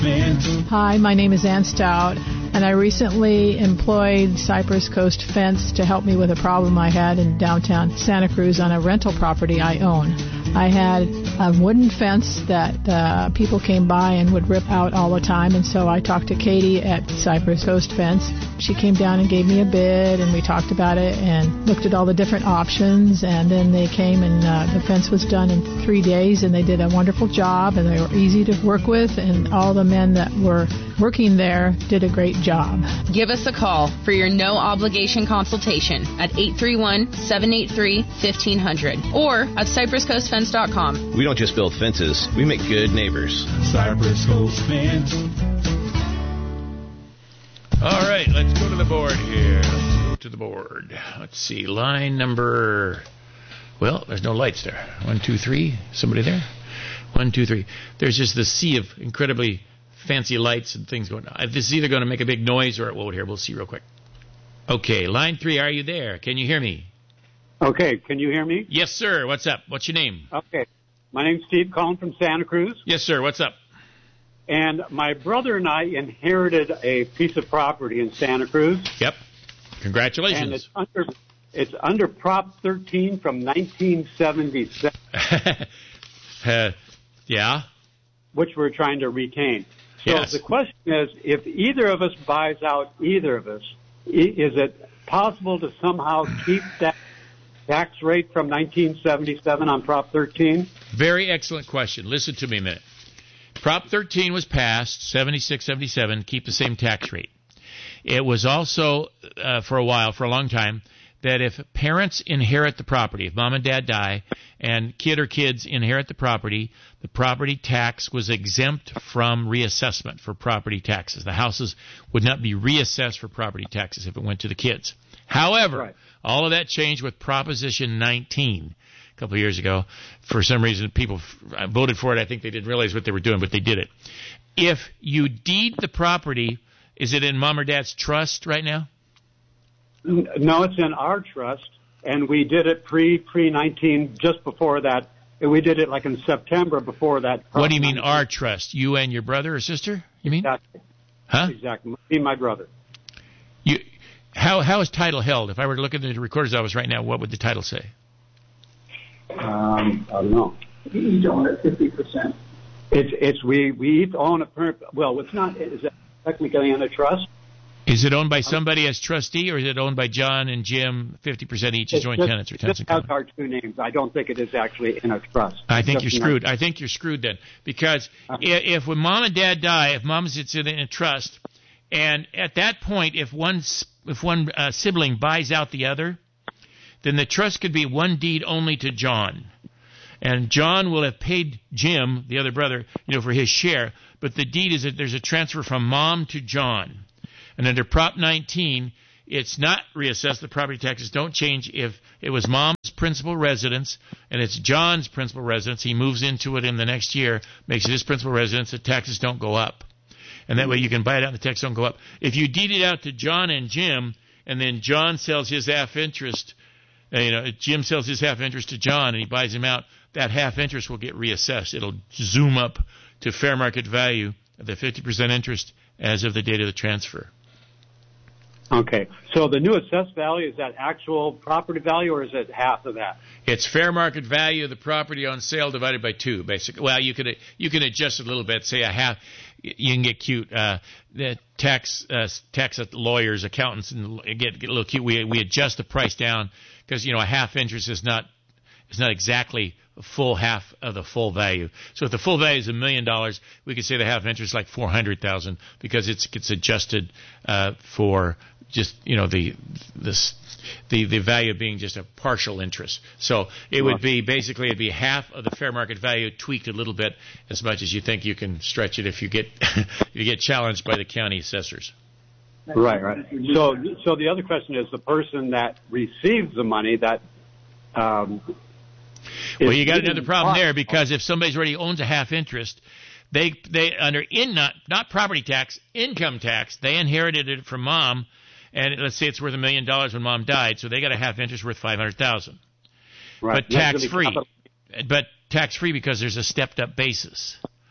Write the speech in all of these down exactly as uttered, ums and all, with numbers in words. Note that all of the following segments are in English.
Hi, my name is Ann Stout, and I recently employed Cypress Coast Fence to help me with a problem I had in downtown Santa Cruz on a rental property I own. I had a wooden fence that uh, people came by and would rip out all the time, and so I talked to Katie at Cypress Coast Fence. She came down and gave me a bid, and we talked about it and looked at all the different options, and then they came and uh, the fence was done in three days, and they did a wonderful job, and they were easy to work with, and all the men that were working there did a great job. Give us a call for your no-obligation consultation at eight three one, seven eight three, fifteen hundred or at cypress coast fence dot com. We don't just build fences, we make good neighbors. Cypress Coast Fence. All right, let's go to the board here. Let's go to the board. Let's see, line number... Well, there's no lights there. One, two, three. Somebody there? One, two, three. There's just the sea of incredibly fancy lights and things going on. This is either going to make a big noise or it won't here. We'll see real quick. Okay, line three, are you there? Can you hear me? Okay, can you hear me? Yes, sir. What's up? What's your name? Okay, my name's Steve, calling from Santa Cruz. Yes, sir. What's up? And my brother and I inherited a piece of property in Santa Cruz. Yep. Congratulations. And it's under, it's under Prop thirteen from nineteen seventy-seven. uh, yeah. Which we're trying to retain. So yes. The question is, if either of us buys out either of us, is it possible to somehow keep that tax rate from nineteen seventy-seven on Prop thirteen? Very excellent question. Listen to me a minute. Prop thirteen was passed, seventy-six, seventy-seven, keep the same tax rate. It was also, uh, for a while, for a long time, that if parents inherit the property, if mom and dad die, and kid or kids inherit the property, the property tax was exempt from reassessment for property taxes. The houses would not be reassessed for property taxes if it went to the kids. However, right. all of that changed with Proposition nineteen a couple of years ago. For some reason, people voted for it. I think they didn't realize what they were doing, but they did it. If you deed the property, is it in mom or dad's trust right now? No, it's in our trust, and we did it pre pre nineteen, just before that. We did it like in September before that. What do you mean our trust? You and your brother or sister? You mean? Exactly. Huh? Exactly. Me and my brother. You, how how is title held? If I were to look at the recorder's office right now, what would the title say? Um, I don't know. Each own it fifty percent. It's it's we we each own a per, well. It's not. Is it technically in a trust? Is it owned by somebody as trustee, or is it owned by John and Jim, fifty percent each as joint just, tenants or tenants in common? common? Just has our two names. I don't think it is actually in a trust. I think just you're screwed. I think you're screwed then, because uh, if, if when mom and dad die, if mom sits in a trust, and at that point, if one if one uh, sibling buys out the other, then the trust could be one deed only to John. And John will have paid Jim, the other brother, you know, for his share. But the deed is that there's a transfer from mom to John. And under Prop nineteen, it's not reassessed. The property taxes don't change if it was mom's principal residence and it's John's principal residence. He moves into it in the next year, makes it his principal residence. The taxes don't go up. And that way you can buy it out and the taxes don't go up. If you deed it out to John and Jim, and then John sells his half interest, you know, Jim sells his half interest to John and he buys him out, that half interest will get reassessed. It'll zoom up to fair market value of the fifty percent interest as of the date of the transfer. Okay. So the new assessed value, is that actual property value, or is it half of that? It's fair market value of the property on sale divided by two, basically. Well, you can you can adjust it a little bit. Say a half. You can get cute. Uh, the tax uh, tax lawyers, accountants, and get get a little cute. We we adjust the price down because you know a half interest is not is not exactly a full half of the full value. So if the full value is a million dollars, we could say the half interest is like four hundred thousand because it's gets adjusted uh, for just you know the this the the value being just a partial interest. So it would be basically it'd be half of the fair market value tweaked a little bit as much as you think you can stretch it if you get if you get challenged by the county assessors. Right, right. So so the other question is the person that receives the money that. Um, Well, you got another problem there because if somebody's already owns a half interest, they they under in not not property tax, income tax, they inherited it from mom, and let's say it's worth a million dollars when mom died, so they got a half interest worth five hundred thousand. Right. But tax free, but tax free because there's a stepped up basis.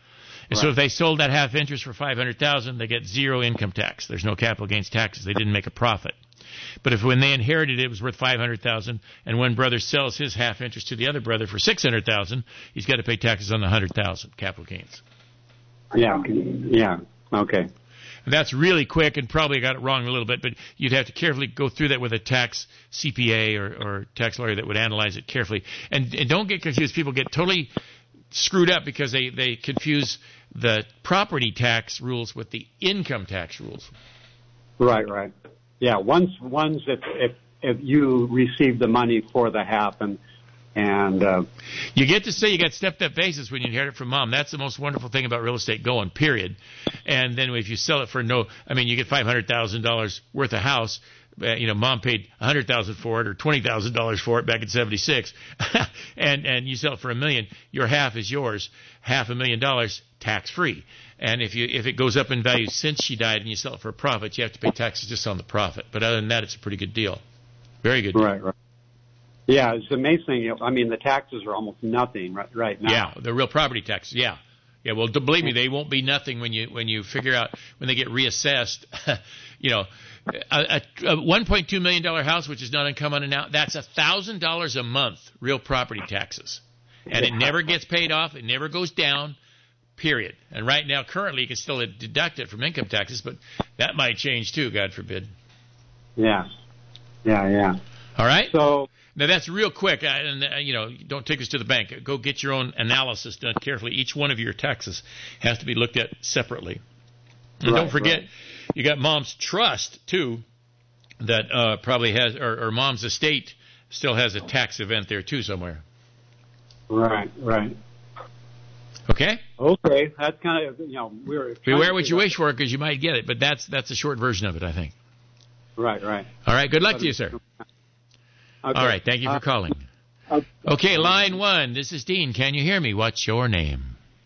And so if they sold that half interest for five hundred thousand dollars, they get zero income tax. There's no capital gains taxes. They didn't make a profit. But if when they inherited it, it was worth five hundred thousand dollars, and one brother sells his half interest to the other brother for six hundred thousand dollars, he's got to pay taxes on the one hundred thousand dollars capital gains. Yeah, yeah, okay. And that's really quick, and probably got it wrong a little bit, but you'd have to carefully go through that with a tax C P A or, or tax lawyer that would analyze it carefully. And, and don't get confused. People get totally screwed up because they, they confuse the property tax rules with the income tax rules. Right, right. Yeah, once once if if, if you receive the money for the half and and uh, you get to say you got stepped up basis when you inherit it from mom. That's the most wonderful thing about real estate going, period. And then if you sell it for no, I mean, you get five hundred thousand dollars worth of house. Uh, you know, mom paid one hundred thousand dollars for it or twenty thousand dollars for it back in seventy-six, and and you sell it for a million. Your half is yours, half a million dollars tax free. And if you if it goes up in value since she died and you sell it for a profit, you have to pay taxes just on the profit. But other than that, it's a pretty good deal. Very good deal. Right, right. Yeah, it's amazing. I mean, the taxes are almost nothing right, right now. Yeah, the real property taxes. Yeah, yeah. Well, believe me, they won't be nothing when you when you figure out when they get reassessed. You know, a, a, a one point two million dollar house, which is not income unannounced, that's a thousand dollars a month real property taxes, and it never gets paid off. It never goes down. Period. And right now, currently, you can still deduct it from income taxes, but that might change too. God forbid. Yeah. Yeah. Yeah. All right. So. Now, that's real quick, and, uh, you know, don't take us to the bank. Go get your own analysis done carefully. Each one of your taxes has to be looked at separately. And right, don't forget, right. you got mom's trust, too, that uh, probably has, or, or mom's estate still has a tax event there, too, somewhere. Right, right. Okay? Okay, that's kind of, you know, we're... Beware what you wish for, because you might get it, but that's that's a short version of it, I think. Right, right. All right, good luck to you, sir. Okay. All right, thank you for calling. Uh, okay, line one. This is Dean. Can you hear me? What's your name?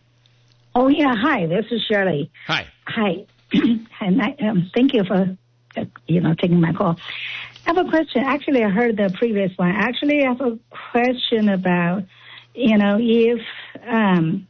Oh, yeah. Hi, this is Shirley. Hi. Hi. and I, um, thank you for, uh, you know, taking my call. I have a question. Actually, I heard the previous one. Actually, I have a question about, you know, if, um,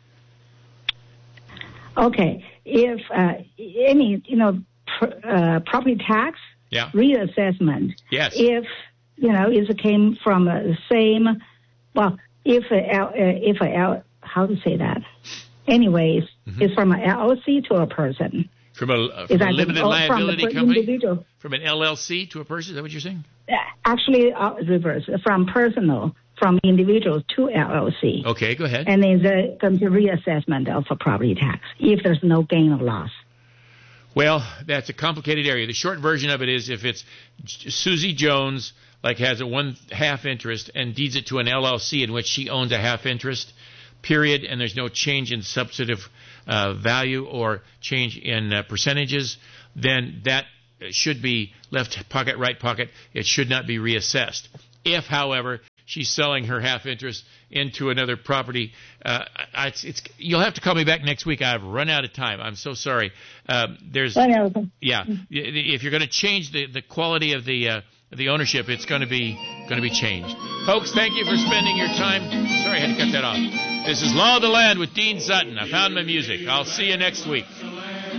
okay, if uh, any, you know, pr- uh, property tax yeah. reassessment. Yes. If, you know, if it came from the same, well, if a, L, uh, if a, L, how to say that? Anyways, mm-hmm. it's from an L L C to a person. From a, uh, from a limited oh, liability from company? Individual. From an L L C to a person? Is that what you're saying? Actually, uh, reverse. From personal, from individual to L L C. Okay, go ahead. And there's a, comes a reassessment of a property tax if there's no gain or loss. Well, that's a complicated area. The short version of it is if it's Susie Jones, like has a one half interest and deeds it to an L L C in which she owns a half interest, period, and there's no change in substantive uh, value or change in uh, percentages, then that should be left pocket, right pocket. It should not be reassessed. If, however, she's selling her half interest into another property, uh, it's, it's, you'll have to call me back next week. I've run out of time. I'm so sorry. Um, there's, yeah. If you're going to change the, the quality of the uh, the ownership, it's going to be going to be changed. Folks, thank you for spending your time. Sorry, I had to cut that off. This is Law of the Land with Dean Sutton. I found my music. I'll see you next week.